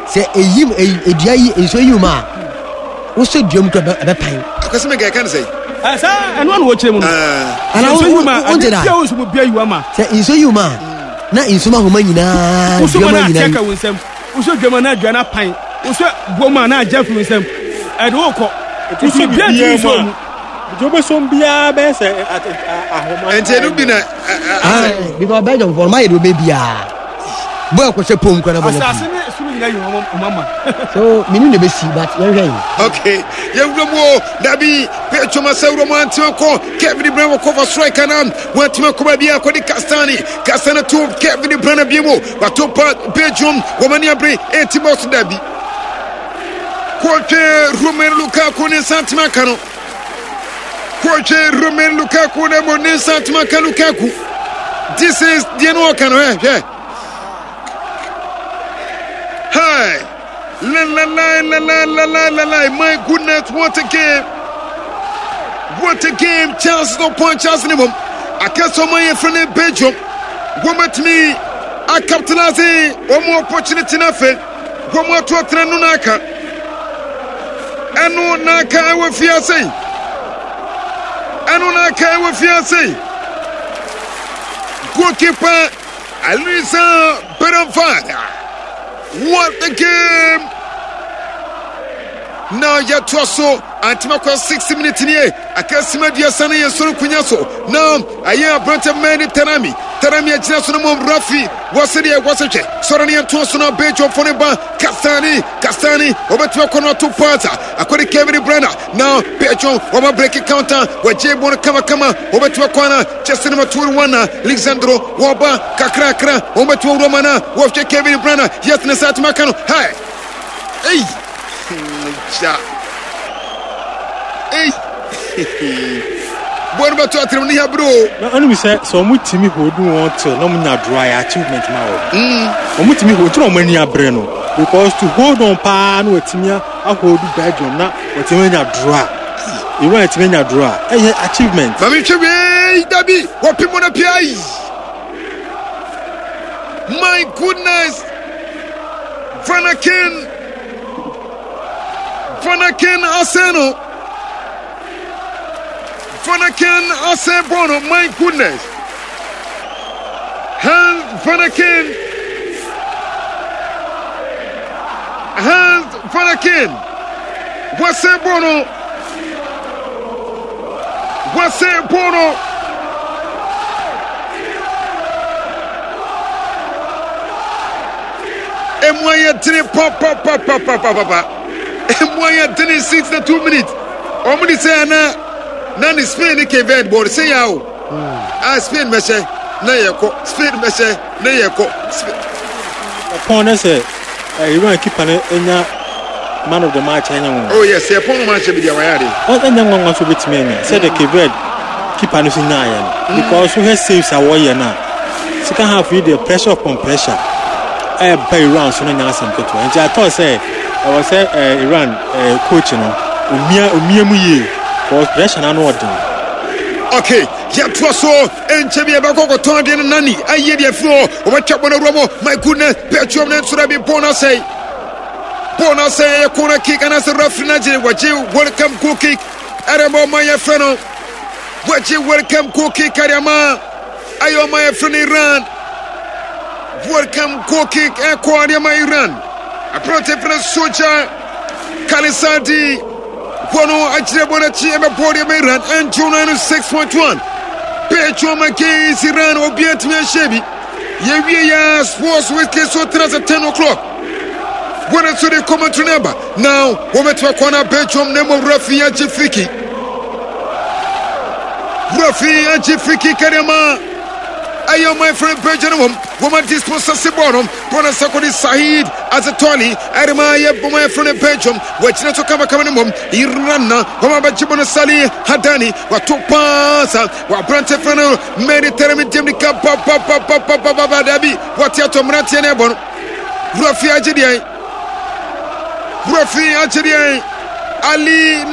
say eyim edua yi enso yuma wo so duam to be pan akose me ga kan say sa eno na wo kire mu no ana wo ade wo so mo bia yuma say enso yuma na enso ma homa nyina duam nyina ka wonsam wo so duam na adua na pan wo so boma na agya fi wonsam ade wo ko wo so bia ti so mu jobe so bia be say ahoma entenu bi na because Belgium for my do be bia boy ko se pom ko na bola asase ne suru nyina yi mama so minu ne be si but yen okay yewromo dabi Petchoma sewromo antiko Kevin De Bruyne ko for striker na wantima ko ba bia ko di Castani to Kevin De Bruyne biemo wato Belgium womani abre etibos dabi Koche Romelu Lukaku ne santima kano Koche Romelu Lukaku ne mo ne santima kano Lukaku this is the no kano Hi, la, my goodness, what a game. What a game, chances no point, chance minimum. I can't so my friend in Belgium. Woman to me, I capitalize one more opportunity nothing. One more to a Nunaka. And no Naka, I will fiancé. And no Naka, I will fiancé. Goalkeeper, Alisa Berenfada. What the game! Now yet to so Antimako 60 minutes in here. I can't see my dear Sunny and Sonu Kunyaso. Now I hear Branta Mani Tarami Ajinasunum Rafi. What's it here? What's it? Sorani and Tosuna Bejo Foneba Castani over to a corner to Pata. I could Kevin De Bruyne. Now Bejo over breaking counter where Jay Bona Kama over to a corner. Just in a 2-1. Alexandro Waba Kakra over to Romana. Watch Kevin De Bruyne. Yes, Nasat Makano. Hi. Hey. Hey. What about to Atroni bro? No, only say so much Timmy who do want to no dry achievement now. Omutimi who tro many abreno because to hold on pan with Timia I hold Belgium now with Timia dry. You want Timia dry. Achievement. Mami chebe dabi what people na pi. My goodness. Vanaken Asebono, my goodness. Hans Vanaken Wasebono Emoya three papa Emoya 36 to 2 minutes. Omni say na Spain ke event board say yawo. Spain meshe na yeko. Spain meshe na yeko. Upon say you want to keep an man of the match anyone. Oh yes, say upon match be dia wayade. What anyone wants to beat me say the Quebec keep an in because we have saves our way now. Second half with the pressure upon pressure. By rounds so na some to. And I thought say I was Iran coach no umiamuye for pressure na no odin. Okay, yet was so enchebe abako ton de nani aye de flo o matcha bona robo my goodness Petchoma na sura bi bona say corner kick and as a referee Nigeria waje welcome goal kick aremo my friend waje welcome goal kick arema ayo my friend Iran welcome goal kick e ko arema Iran a protect soldier Kalisadi Bono Ajire Bonachi and Podium Iran and June 6.1 Petchoma case Iran Obiet me Shebi Yevia sports with so at 10 o'clock. When it's the commentary number now woman to a corner Petchoma Nemo Rafi Fiki Karema ayo my friend Benjamin woman disposa Sibonom Bona Sakodi Sahid as a Tony Arima my friend Benjamin which not to cover Irana Homa Bachibona Sali Hadani what to pass what Brante Fano Mediterranean Jimnica Papa Dabi what Yatom Ratianebon Rafi Ajedi Ali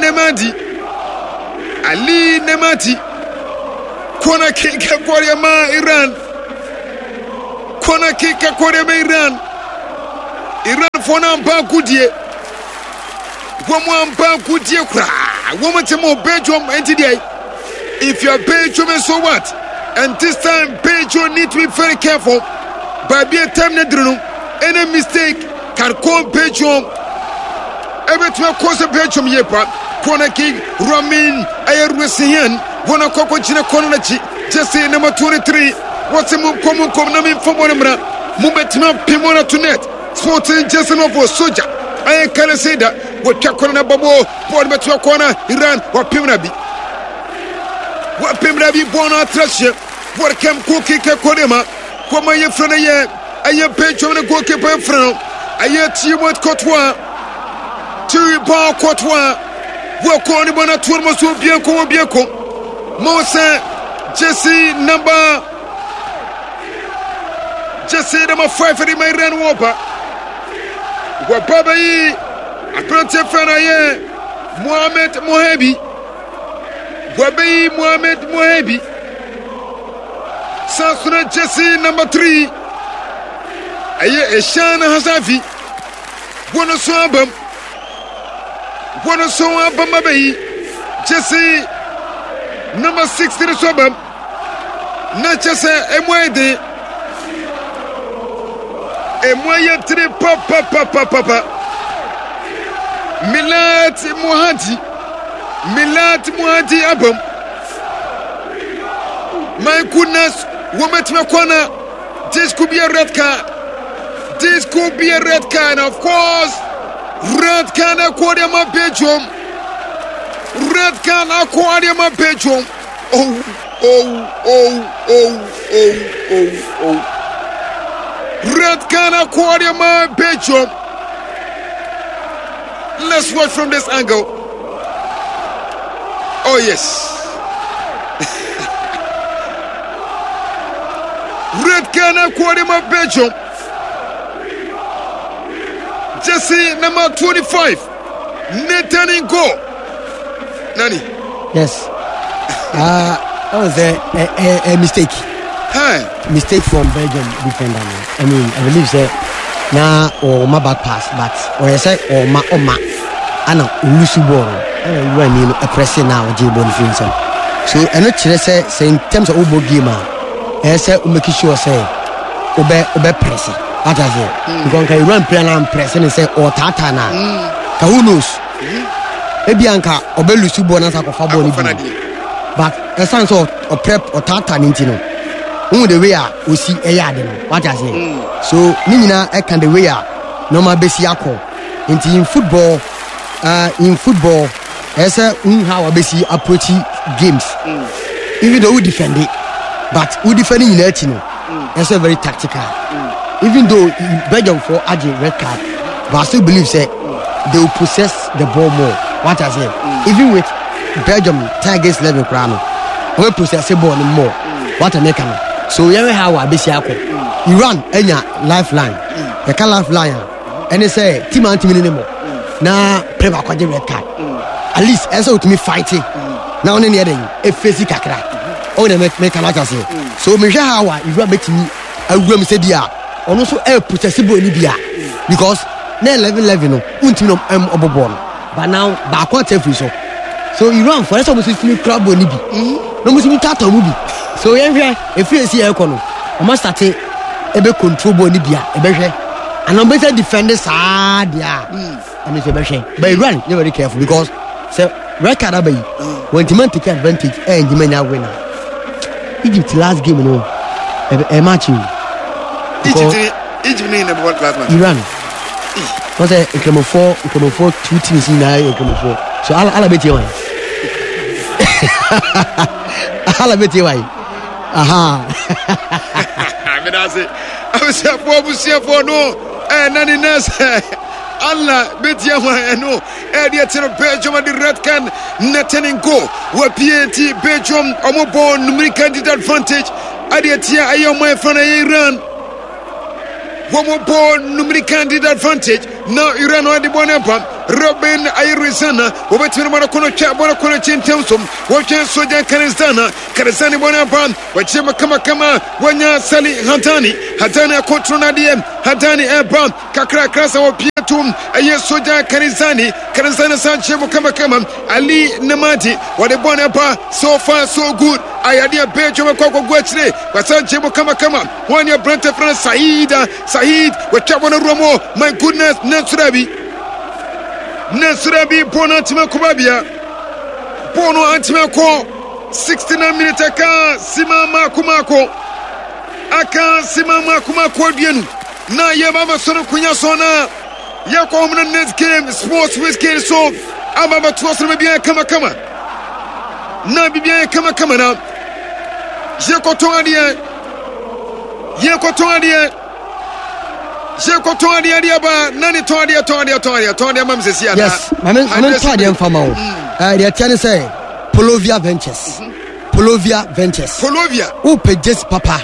Nemati Kona kika Koreama Iran. Iran for now Bankudie. Woman Bankudie cry. Woman Temo Belgium and today. If you are Belgium, so what? And this time Belgium need to be very careful. By being time any mistake can call Belgium. Every time cause a Belgium yepa. Corner kick, Ramin, Ayerwesian, Wana Coco China Konachi, Jesse number 23. What's a move common coming from Monamra? Mubetina Pimona to net. Sporting Jesse Novo Soja. I can't say that. What Chakona Babo, Port Metro Corner, Iran, or Pimrabi. What Pimrabi Bona Trashe, what Cam Cookie Kodema, Koma Yefrana, I have Belgium and goalkeeper Frano, I have Timot Cotois, Turiban Cotois. Wako ni bwana tuwa so bieko Mose Jesse number 5 in my ran wopa Wapaba yi Aprante fana ye Mohamed Mohebi Wabi Mohamed Mohebi Sansuna Jesse number 3 Aye Eshana Hasafi Bono so abam One so Bamabe Jesse number 16 Sobam Nachasa Emwede Emwaya 3 Papa Milad Muhadi Abam. My goodness, woman to my corner. This could be a red card. Of course. Red card aquarium of Belgium. Oh. Red card aquarium of Belgium. Let's watch from this angle. Oh yes. Red card aquarium of Belgium. Jesse number 25. Nathan Ngo. Nani? Yes. That was a mistake. Hi. Mistake from Belgium defender. I believe say na or my back pass, but or I say or ma ana ulusu ball. And you are a pressing now J-ball defense. So I not say in terms of Ubo game, I say make sure say obe pressing. What I say? Because you run player and pressing and say or tatana. Who knows? Maybe Anka obe lusu ball na sakofa ball. But the sense of prep or tatana intino. The way we see a yard, what I say. So, Nina, I can the way normal basic in football, as how a basic approach games. Even though we defend it, but we defending in it, that's a very tactical. Even though Belgium for Argent red card, but I still believe say they will possess the ball more. What I say, even with Belgium Tigers 11 crown, we possess the ball more. What I make so you how I be Iran enya lifeline. You can lifeline. And they say team anti-minimum. Na preva kwa red card. At least eso to me fighting. Na only near them a face kakra. Oh they make a lot of say. So me how Iran make me I will say dia. Ono so e protestable ni dia. Because na 11 no unti no obobon. But now ba kwa free so. So Iran for eso must me club oni bi. No must me tata mubi. So if you see Econo, I must start a control ball Libya, a better and I'm better defenders are there. And it's a better. But Iran, you're very careful because red card when the man take advantage and the man winner. Egypt last game, a match. Egypt number one last match. Iran. What's a come for 2 teams in a come for. So I'll bet you one. I'll bet you why. Aha. I say, I was for no, and none in us. Allah, bet you no, Eddie Belgium and the red can, Nathan Ngo, where PAT Belgium, Omobon, numerical advantage. Adiatia, I am my friend Iran. Omobon, numerical advantage. Now Iran on the one up. Robin Irisana, Obetin Monacono Chat, Monacono Chintemsum, watching Soja Karizani Bonapan, Wachima Kama, Wanya Sali Hatani, Hatani Kotronadiem, Hatani Airborne, Kakra Krasa or Piatum, Aya Soja Karizani Sanchevo Kama, Ali Namati, what a Bonapa, so far so good. I had a page of a cocoa Guachre, but Sanchevo Kama, one year Branta from Said, with Chabona Romo, my goodness, Nasrabi, Pono Antima Kubabia, Pono Antima Ko, 69 minutes Aka, Simama Kumako, Aka, Simama Kumako Dienu, Na Yababa Sono Kunyasona, Yako Net Game, Sports Whiskey So, Ababa Toss Rabia Kama, Nabia Kama now, Jekotoadia. Yes, I'm Italian for more. The Tiana say Polovia Ventures. Polovia Ventures. Polovia. Ope Jesse Papa.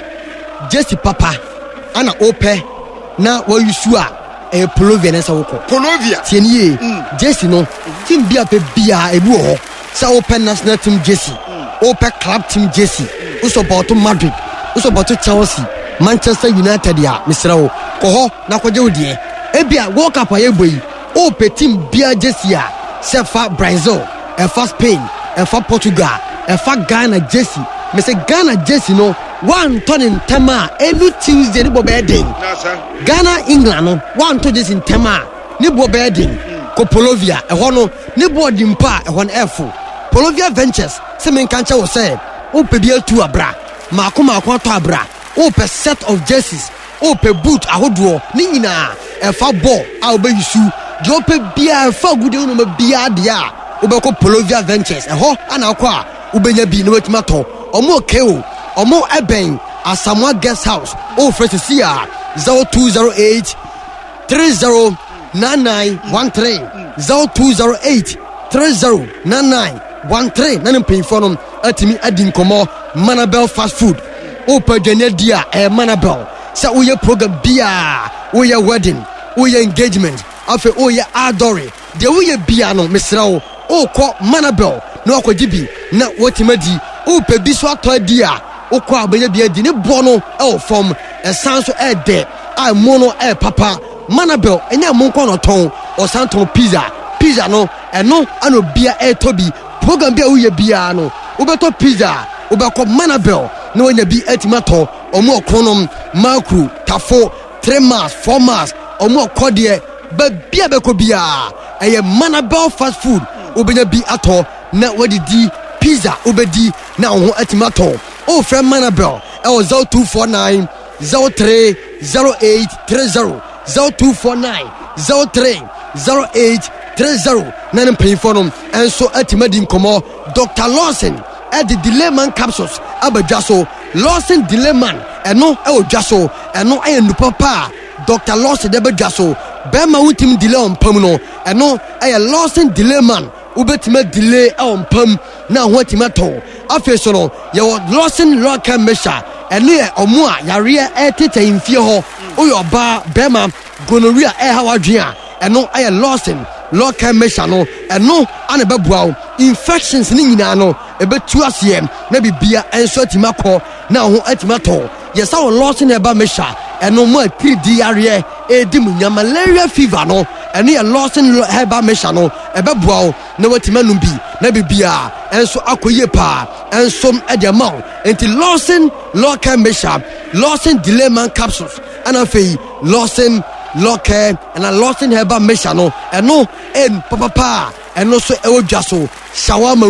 Anna Ope. Now, what you sure a Polovia and so Polovia. Tienye. Jesse no. Team Bia Bia a war. So open national team Jesse. Ope club team Jesse. Also about to Madrid. Also about to Chelsea. Manchester United ya Mr. Koho na kwaje odie ebia World Cup ayeboyi o team bia Jesse ya sefa Brazil efa Spain efa Portugal efa Ghana Jesse me say Ghana Jesse no one turn in tema every Tuesday ni bobedin Ghana England no one turn Jesse in tema ni bobedin ko Polovia eho no ni board mpa eho na efo Polovia Ventures se men kancha wo say o pe bia tu abra mako to abra ope set of jerseys ope boot ahodo ni nyina efa ball a obeyisu je ope bia fa gude no bia dia obeko Polovia Ventures eho ana akwa ubenya bi no wetima to omo keo omo eben Asamoah Guest House o fresh sia 0208 309913 0208 309913 nanim pay for no atimi adin komo Manabel fast food Opa Genedia Manabel. Sa uye program bia, uye wedding, uye engagement, afe uye adore. De uye bia no misrao. O kwa Manabel no kwa jibi na watimadi. Ope biswa to dia. O kwa abeye bia di ne bono el from sanso de. I mono papa. Manabel enya monko no ton o santo pizza no eno ano bia tobi. Program bia uye bia no. Ubeto pizza, ubeko Manabel. No one be etimato or more chronom, macro, tafo, 3 miles, 4 miles, or more cordier, but beer becobia. A Manabel fast food, Ubena be ato, not what the pizza, Ubedi, now etimato. Oh, friend Manabel, L0249 03 08 30 0249 03 08 30 Nan pay for them, and so etimadin como Dr. Lawson. At the Delayman capsules, Abajaso, Lawson Delayman, and no El Jasso, and no I papa, Dr. Lawson Abajaso, Bema Witim delay on Pumno, and no I Lawson Delayman, Ubetima delay on Pum, now what mato. After your Lawson Locker Mesha, and near Omua, Yaria Etita in Fio, or your bar, Bema, Gonorrhea Ehawadria, and no I Lawson. Local meshano and no anababwa infections ninano ebe tuasiem na bibia enso timako na ho atimato yes our loss in eba mesha and no more 3D area edimunya malaria fever no and ya loss in eba mesha no ebabwa na watimanum bi na bibia enso akoye pa ensom edemau enti lawson local mesha lawson Delayman capsules and afei lawson Loke and a lost in her meshano and no and papa and also Ewajaso Shawarma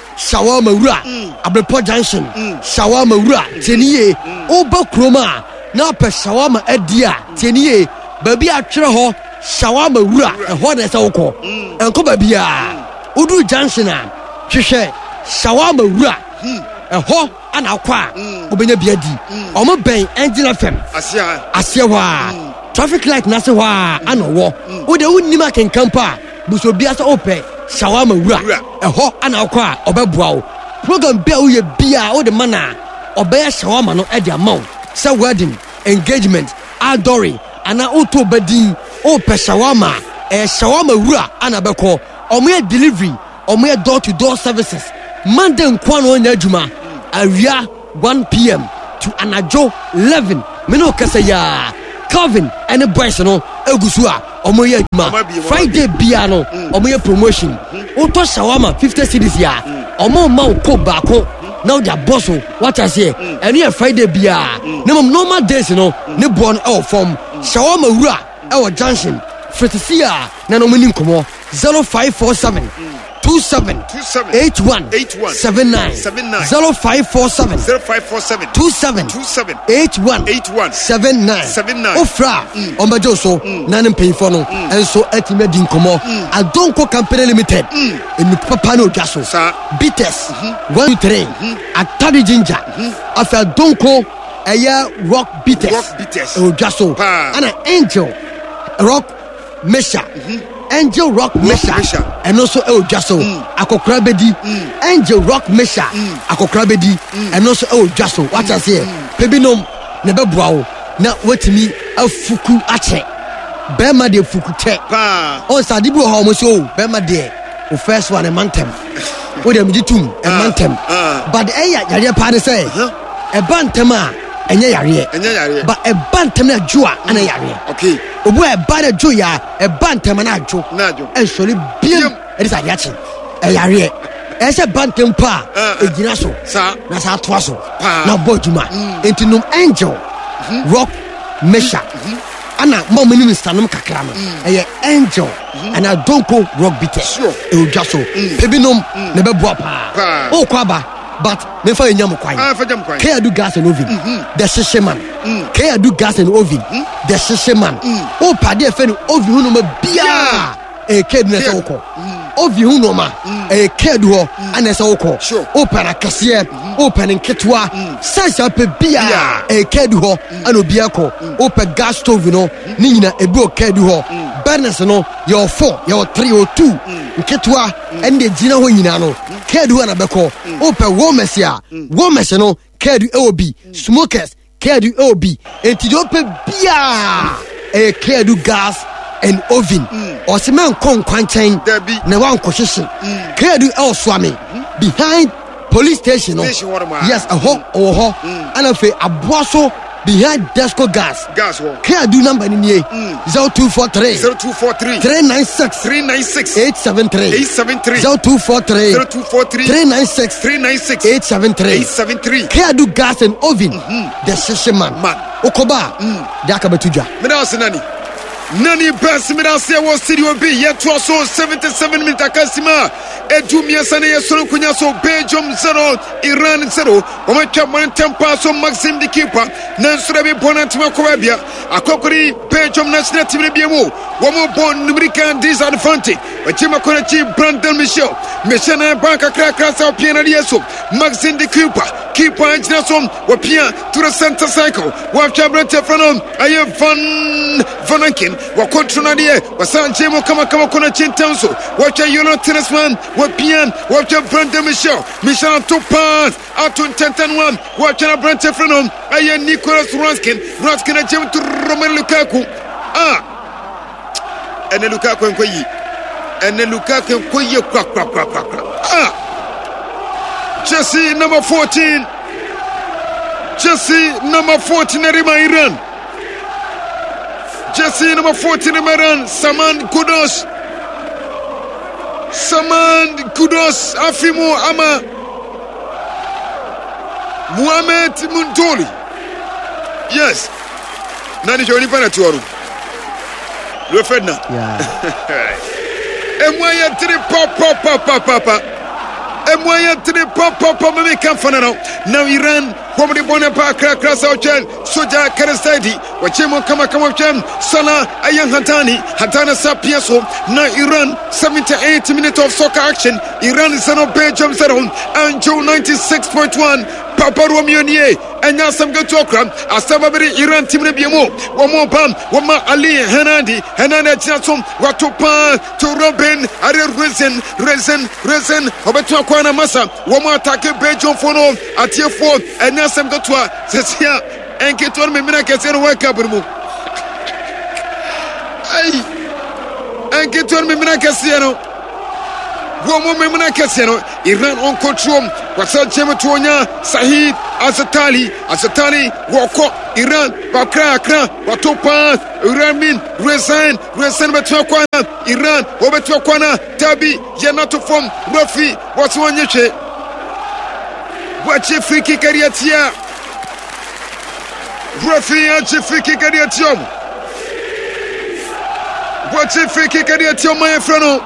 Abrepo Junction Shawarma Tenie Oba Kroma now per Shawarma Edia Tenie baby atreho Shawarma and what is oko and Kobabia Udu Junction Chishe Shawarma and ho and aqua Ubena Biadi Omo Bay Angela Fem Asiawa traffic light na se wa ano wo wo de unima ken kampa buso bia se ope Shawarma eho ana akwa obebua wo program bia wo ye bia wo de mana obeya shawarma no e de amount se wedding engagement adore ana auto badin ope shawarma shawama wura ana beko omo delivery omo door to door services Monday nkwano nya adwuma awia 1 p.m. to anajo 11 meno kasa ya Calvin and the boys no egusu a omo ye adwuma Friday bia no omo ye promotion oto shawama 50 cedis ya omo ma ko baako now their boss what I say and here Friday bia no normal days no ne born from shawama wura our junction Fretisia na no mani nkomo 0547 27 81 79 0547 27 81 79 Ofra ombajo so na ne mpeyfo no enso atimedi nkomo Adonko Company Limited enu papa no gaso Bites 123 Atari Ginger afa Adonko eya Rock Bites o gaso ana Angel Rock Mesha Angel Rock Mesha and also El Jasso Akokra Bedi Angel Rock Mesha Akokra Bedi and also El Jasso what I say Pebinom nebe brao na wetimi afuku ache bema de fuku te on sadibu ha mo so bema de o first one a mantem o dem ditum a mantem but eya yare pa de say e bantem a enye yare but e bantem na joa ana yare okay obu e ba de jo ya e bantem na jo e sori biem e dis adiachi e yare e se bantem pa e gina so na sa to so na boduma entinum Angel Rock Mesha ana mama ni stanum kakra no e Angel ana Adonko Rock Bites e o jaso pebinom ne bebo pa o kwaba but me fa enyam kwan ke adu gas and oven the shisheman ke adu gas and oven the shisheman o pade e fe no oven hu no ma bia e ke du na se woko oven hu no ma e ke du ho ana se woko o para kase o pa nketwa sasa pe bia e ke du ho ana obi akọ o pa gas stove no ni nyina ebi o ke du ho burners no your 4 your 3 or 2 nketwa ende gina ho nyina no ke du ana beko o pa Womes no kedu eobi smokers kedu eobi enti do pe bia e kedu gas and oven o se men kon kwanchen na wan kohhehye kedu elswame behind police station no yes a ho ana fe aboso behind Desco gas kedu number ni 0243 396 873 0243 396 873 kedu gas and oven the shisheman okoba de akabetudwa me da senani Nani best midase was studio B yet was so 77 minutes akasima edumia sana yesoro kunya so Belgium 0 Iran 0 omatwa mon tempa so Maxim the keeper nansura be bonant makobia akokori Belgium national team ne biemu womo bon numerical disadvantage wachima kona chi Brandon Michel meshana banka krakra sa piana yeso Maxim the keeper engineer wapia to the center cycle wafcha brete from aye Van Anken wa control die wasanje mo kama kona chintanso wacha yolo tennisman wapian wacha Brandon Michel to pass atun 10-1 wacha Brandon Frenon aye Nicolas Raskin ajem to Romelu Lukaku ene Lukaku enkoyi kwa Jesse number 14 Rima Iran Jesse number 14 Iran Saman Kudos Afimo Ama Muhammad Muntoli yes nani joni pana tuoru Refedna Emwaya 3 papa Emwaya 3 papa me kan fana now Iran Komri bona pa kra sauchen soja karastadi wachemo kama chem sana ayan hatana sapiaso na Iran 78 minutes of soccer action Iran is no Belgium 0 and Joe 96.1 Papa Romeo nie enya sam go to okram asaba bere Iran team ne biemo womo bam woma Ali Henandi chinasom watopa to Robin are reason obetu akwana masa womo attack Belgium for no atiefo enya sam go to sesia enketor me mina kese no wake up mu Anketon Mimina Cassiano. Woman Mimina Cassiano. Iran on control. Wasa Chematonia. Sahid Asatali. Wako. Iran. Bakra. Watopa. Iramin. Resign Betwakwana. Iran. Obetwakwana. Tabi. Yanato from Rafi. What's one yeche? Watch a free kick Ariatia. Rafi and free kick Ariatium. Watch a free kick Ariatium, my friend.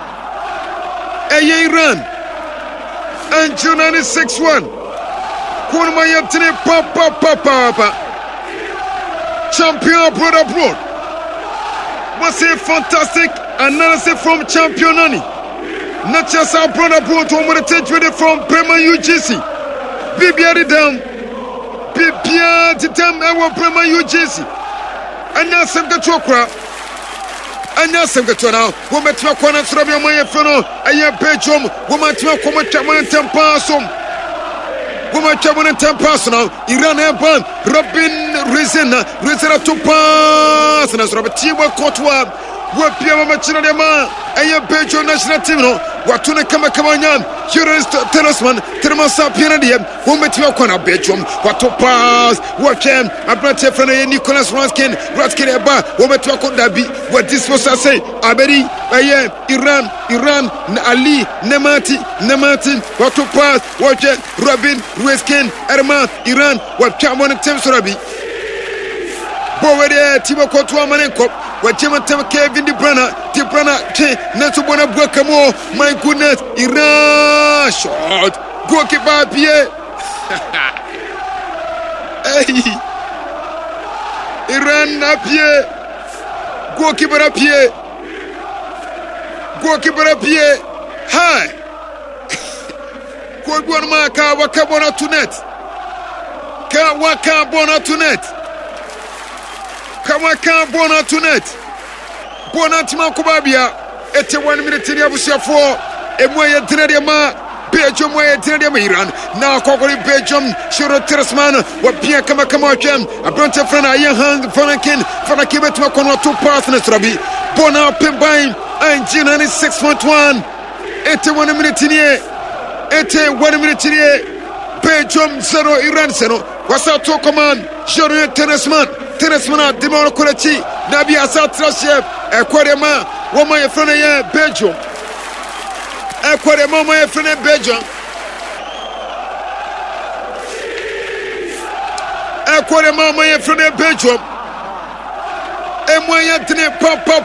Iran. And Junani 6-1. Kunmayatine Papa. Champion abroad. What's a fantastic analysis from Champion Nani. Not just our brother to take with it from Premier UGC. Bibiari down. Bibiari down our Premier UGC. And now some get to a and now some get to now. Woman to a corner from your my friend. I am Belgium. Woman to a common Chaman Tempasum. Woman Chaman Tempasum. Iran Airborne. Robin Rizena to pass. And as Robert Tiwa Courtois. Wapia Machina de Ma, Aya Belgium national team, Watuna Kamakamanya, Jurist Tennisman, Termasa Pianadia, Wometua Kona Belgium, Watu Pass, Wakem, Abrate Frene, Nicholas Raskin, Eba, Wometua Kondabi, what this was I say, Aberi, Aya, Iran, Ali, Nemati, Watu Pass, Wakem, Robin, Ruskin, Erma, Iran, what Chamon and Temsurabi. Bowede, Tibo Kotua Manenkop. What German Kevin De Bruyne, Natubona Guacamo, my goodness, Iran shot, goalkeeper Pierre. Iran Pierre, goalkeeper Pierre, hi. Quadwana Wakabona Tunet, Kawaka Bona Tunet. Bonatima Kubabia. 1 minute in Yabusia 4. Emoya Tenediama. Belgium way Tenediama Iran. Now Kokori Belgium. Shiro Teresman. What Pia Kamakamajem. A bunch of friend Ayahan Fanakin. Fanakibet Makono 2 partners Rabi. Bona Pimbain. And Jinani 6.1. 1 minute in here. 1 minute in here. Belgium 0 Iran 0. What's our talk command? Shiro Teresman. Teresmana Dimon Korachi, Nabi Asatra Chef, Aquarema, Woma Frene Belgium. Aquarema, my friend Belgium. Aquarema, my friend Belgium. And my Tene Papa.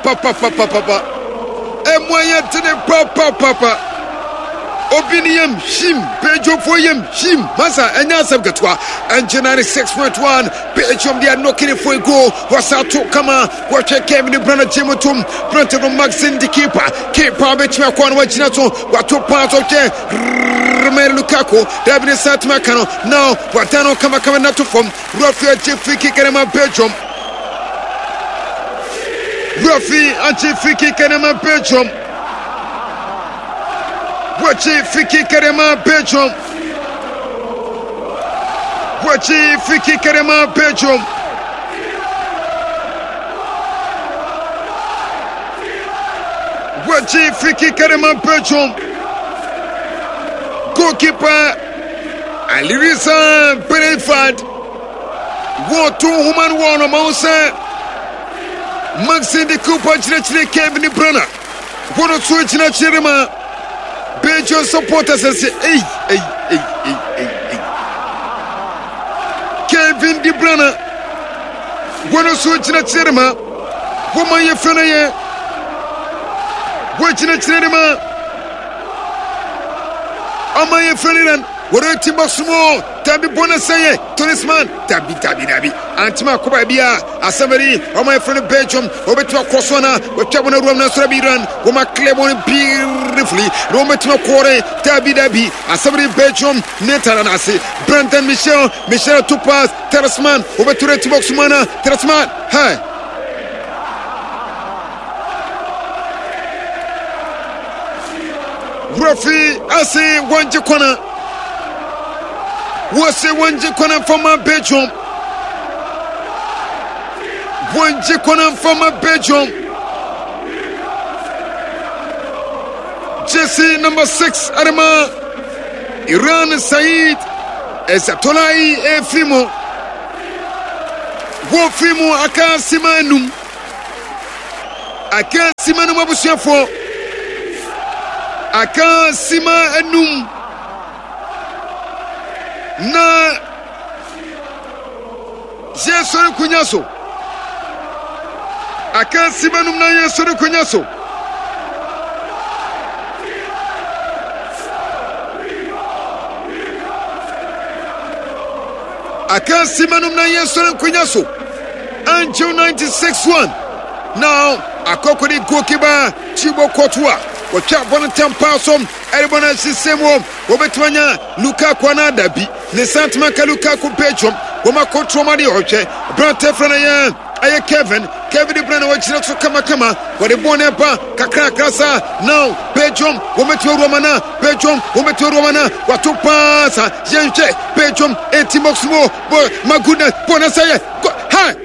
And my Tene Papa. Obinium, Shim, Belgium for him, Shim, Massa, and Yasam Gatwa, and January 6.1, Belgium, they are knocking for a goal. Was out to Kama, watch a Kevin Brunner Jimutum, Brunter Maxin, the keeper, Betcha, Wachinato, what 2 parts of Romelu Lukaku, David Satmakano, now, Watano Kamakanato from Rafi Jeffrey Kikanema, Belgium. Rafi and Jeffrey Kikanema, Belgium. Wachi Fiki Karema Belgium. Wachi Fiki Karema Belgium. Wachi Fiki Karema Belgium. Goalkeeper Alirisa Perefad. 1-2 human 1 on Moussa. Maxine de Cooper Chile Kevin De Bruyne. 1-2 Chile Belgian supporters say, hey. Kevin De Bruyne. Bueno switch na chirema. Woman ye fena ye. Watch na chirema. Ama ye fena. Wore timba sumo. Tabi bona say Tonisman. Tabi. Antima kuba bia. Asaberi. Ama ye fena Belgium. Obetua crosswana. Wechabona Roma Srabiran. Woma Clebon beautifully. Roma Tima Kore. Tabi. Asaberi Belgium. Netaranasi. Brandon Michel Tupas. Teresman. Obeture Timba Sumana. Teresman. Hi. Rafi Ase Wanje Kona. What's a Wanje Kona from my Belgium? Wanje Kona from my Belgium. Jersey number 6 Arama Iran Said Ezatolai Efimo Wofimo Aka Simanum Aka Simanum abusuafo Aka Sima Enum na Jesore Kunyaso Aka Simanum na Jesore Kunyaso Aka Simanum na Jesore Kunyaso until 96-1 now Akokori goalkeeper Chibo Kotwa Wacha Bonatam Passom Eribona Sisemo Wobetwanya Lukaku Anadabi Ne Santmaka Lukaku Petrom Woma Kotromadi Oche Brante Franayan Aye Kevin De Bruyne wachira so kama wade bone pa kakra krasa now Petrom Wometu Romana Petrom Wometu Romana watu pasa Jenche Petrom Etimoxmo my goodness Bonasaye hi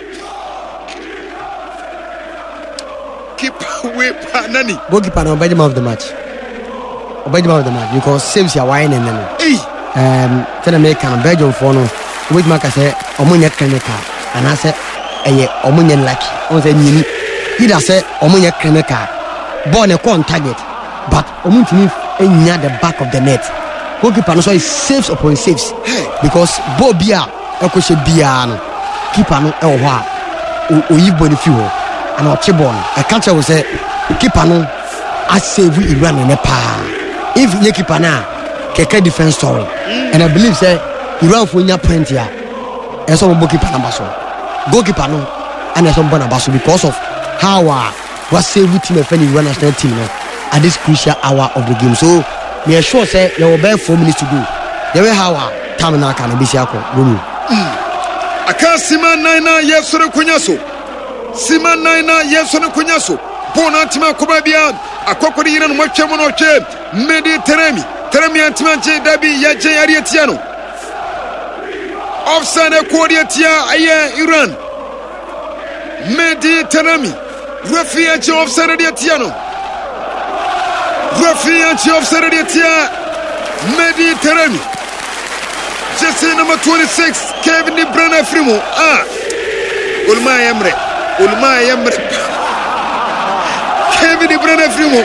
keep away Nani. Goalkeeper no Benjamin of the match. Benjamin of the match because saves your wine and then. Tell me can Belgium for no. Which mark I say Omunya clinical and I say Omunya lucky. On the Nini. Either say Omunya clinical. Born a con target, but Omuntini in near the back of the net. Goalkeeper no so he saves upon saves because Bobia Ekoshe Biano keeper no Elwa Oyibo the fuel. And our Chibon, I can't say, keeper no, I save Iran in a pa. If you keep an keke defense story, and I believe say Iran for your point here, and some goalkeeper number so, goalkeeper no, and some Bonabaso because of how was save team of any Iran national team at this crucial hour of the game. So, we are sure say there will be 4 minutes to go. There will how time now can be Siako. I can't see my 9 years so Kunyaso. Sima Naina Yeson Kunyaso Bonatima Kubabia Akokori Iran Mochamonoche Medi Teremi Antimanche Dabi Yaje Arietiano Offside Kodiatia Aye Iran Medi Teremi Rafiachi offside Arietiano Rafiachi offside Arietia Medi Teremi Jersey number 26 Kevin De Bruyne Frimo Ulma Emre Ulma Yamre Kevin De Bruyne Frimo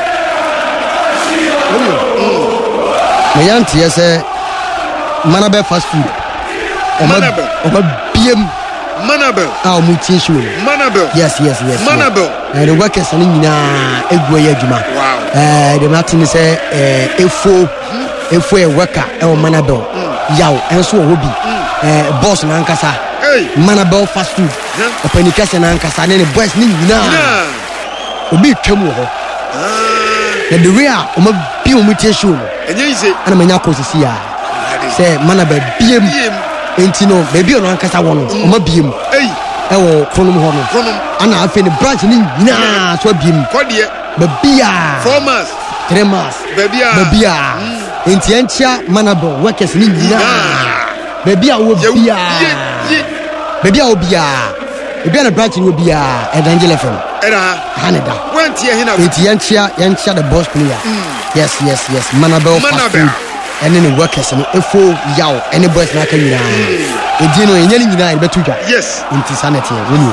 Mayanti yes Manabel fast food Manabel BM Manabel mutation Manabel yes Manabel the workers are in Egway Juma wow the Martin say efo worker Manabel yaw and so will be boss Nankasa Manabel fast food Openikasa Nankasa and the boys need now Obi Kemu the real mutation and you say and Manako say Manabel BM Intino maybe on Nankasa one BM from and I feel the branch in na so BM Babia 4 months 3 months Babia Intiantia Manabel workers need Babia will be Baby, I'll be a branch will be a Angela from Canada. Went here, Yantia, the boss player. Yes, Manabel, and then the workers and a full yaw, and the boys like a Dino in any United, but yes, into sanity, really.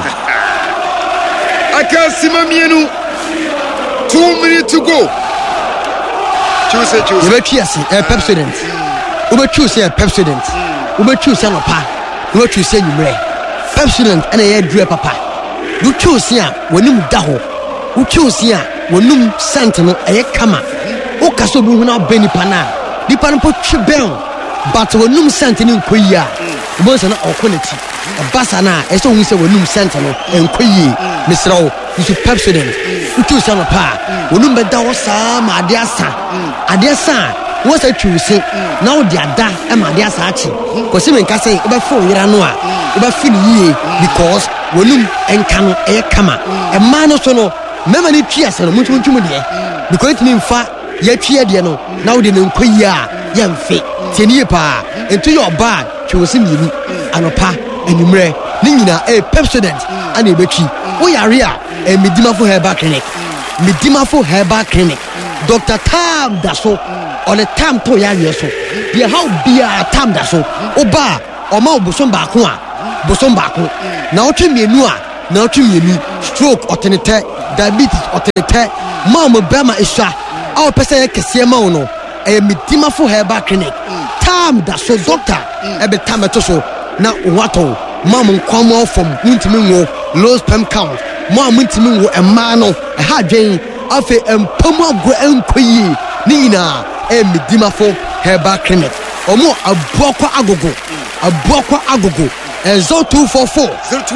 I can't see my menu. 2 minutes to go. Choose a Pepsodent. Uber choose a Pepsodent. Uber choose a pa. Uber choose a Pepsodent and a drip papa. You choose here when you daho. You choose here when you sentinel a kama. Okaso Buna Benny Pana. The Panpo Chibel. But when you sentinel Kuya, was an quality. A Bassana, as long as you were sentinel and Kuyi, Mr. O, you should Pepsodent. You choose a pa. When you Dawosa, my dear son. A dear son. What's a true say? Now they are done, and my dear Sachi. Because even can say about 4 years about 3 years because when you and can a kama a man also no memory cheers and much because it means fat yet cheer no now they know queer young fake 10 years pa into your bag choosing you and a pa and you may Nina a Pepsodent and a betty. We are here a Medima for Herbal Clinic. Medima for Herbal Clinic. Dr. Tam da so on the Tam to ya so the how bia Tam da so oba oma obosom baako a bosom baako na otwe mienu a na otwe mienu stroke otenete diabetes otenete mama bema isha a opese kese ma wo no medimafo herbal clinic Tam da so doctor ebe Tam to so na wato mama nkwamo from muntimi wo low sperm count mo muntimi wo ema no ha dwen afi empamu agro enkoyi ni nyina medimafo herbal clinic omo abokwa agogo 0244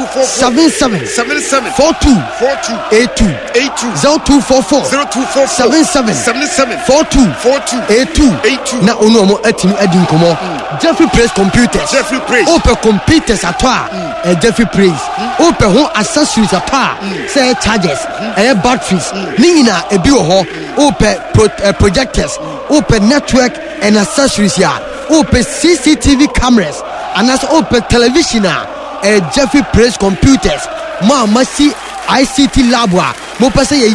77 42 82 0244 77 42 82 na onu omo atimi adi nkomo Jeffrey Praise Computers open computers atwa Jeffrey Praise open ho accessories atwa say chargers batteries ni nyina ebi wo ho open projectors open network and accessories ya open CCTV cameras and as open television Jeffrey Praise Computers ma see ICT lab mo pese